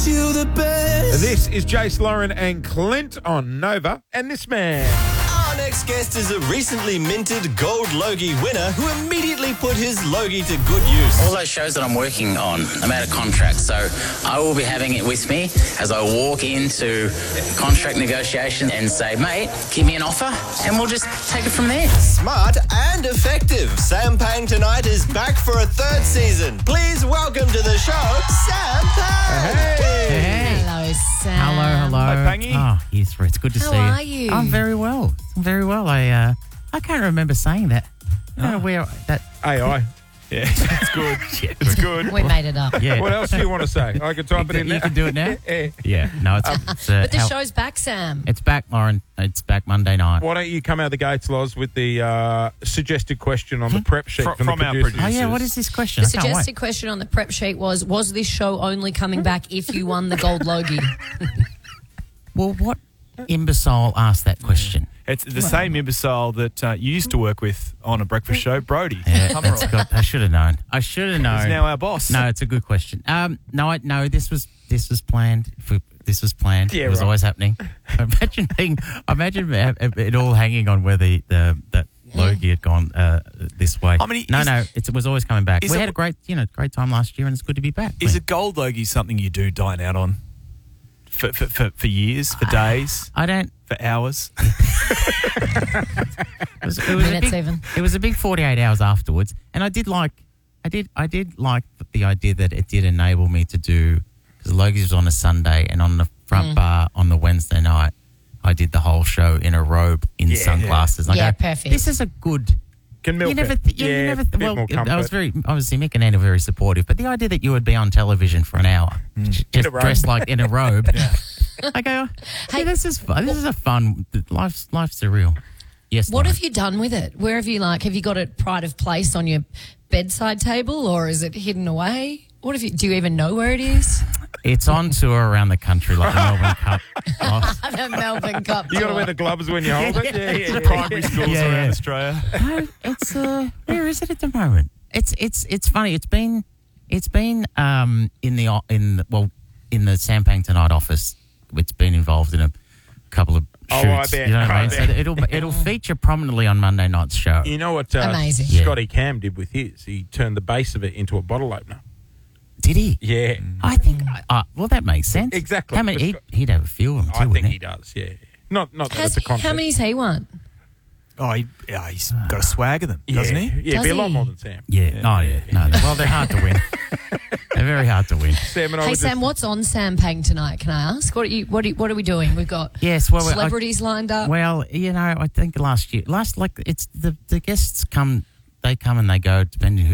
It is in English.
you the best. This is Jace Lauren and Clint on Nova, and this man. Our next guest is a recently minted Gold Logie winner who immediately put his Logie to good use. All those shows that I'm working on, I'm out of contract, so I will be having it with me as I walk into contract negotiation and say, mate, give me an offer, and we'll just take it from there. Smart and effective. Sam Pang Tonight is back for a third season. Please welcome to the show, Sam Pang. Hey. Hello, Sam. Hello. Hi, Pangy. Oh, yes, it's good to see you. How are you? I'm very well. I can't remember saying that. I don't know where that. AI. Yeah, it's good. It's good. We made it up. Yeah. What else do you want to say? I can type it in there. You can do it now. Yeah. Yeah. No, it's. But the show's back, Sam. It's back, Lauren. It's back Monday night. Why don't you come out of the gates, Loz, with the suggested question on the prep sheet from From the our producers? Oh yeah. What is this question? The I can't wait. suggested question on the prep sheet was this show only coming back if you won the Gold Logie? Well, what imbecile asked that question? It's the same imbecile that you used to work with on a breakfast show, Brody. Yeah, I should have known. He's now our boss. No, it's a good question. No, this was planned. This was planned. Yeah, it was right. always happening. Imagine it all hanging on where that Logie had gone this way. I mean, it was always coming back. We it- had a great time last year, and it's good to be back. Is a Gold Logie something you do dine out on for years, for days, I don't. for hours? It was Minutes even. It was a big 48 hours afterwards, and I did like the idea that it did enable me to do, because Logie's was on a Sunday, and on the front bar on the Wednesday night, I did the whole show in a robe in sunglasses. And I Yeah, go, perfect. This is a good. Can milk You never, it. you never. a bit Well, more comfort. I was obviously Mick and Anna were very supportive, but the idea that you would be on television for an hour, just In a robe. dressed like in a robe, I go, hey, this is fun. This is a fun. Life's surreal. Yes. What Lauren. have you done with it? Where have you have you got it pride of place on your bedside table, or is it hidden away? Do you even know where it is? It's on tour around the country like the Melbourne Cup. The Melbourne Cup. You got to wear the gloves when you hold it. Yeah. Primary schools Yeah, around yeah. Australia. No, it's where is it at the moment? It's funny. It's been in the Sam Pang Tonight office. It's been involved in a couple of shoots. Oh, I bet. You know what I mean? I So bet. it'll feature prominently on Monday night's show. You know what Amazing. Scotty Cam did with his? He turned the base of it into a bottle opener. Did he? Yeah. I think. Well, that makes sense. Exactly. How many? He'd have a few of them too. I think wouldn't he does, yeah. Not that it's a contest. How many's he won? Oh, he's got a swag of them, doesn't he? Yeah, Does be a he? lot more than Sam. Yeah. Oh, yeah. No. Well, they're hard to win. They're very hard to win. Sam and I Hey were Sam, what's on Sam Pang tonight? Can I ask? What are we doing? We've got Yes. Well, celebrities lined up. Well, I think it's the guests come. They come and they go, depending who